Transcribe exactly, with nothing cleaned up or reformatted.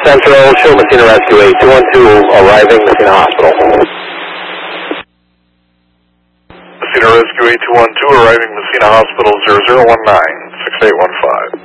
Central, show Messina Rescue eight two one two arriving Messina Hospital. Messina Rescue eight two one two arriving Messina Hospital zero zero one nine, six eight one five.